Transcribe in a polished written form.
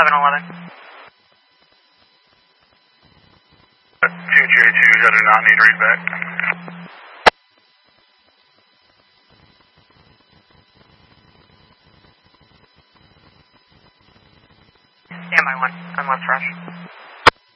1111. 2J2, I do not need readback. Standby 1, I'm West Rush.